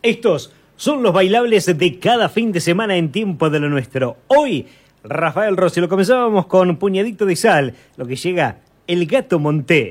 Estos son los bailables de cada fin de semana en Tiempo de lo Nuestro. Hoy, Rafael Rossi, lo comenzábamos con Puñadito de Sal, lo que llega El Gato Monté.